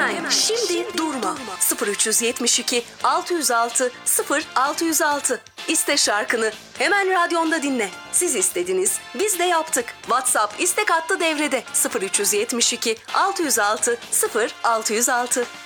Hemen şimdi durma. 0372 606 0606. İste şarkını hemen radyonda dinle. Siz istediniz, biz de yaptık. WhatsApp istek hattı devrede. 0372 606 0606.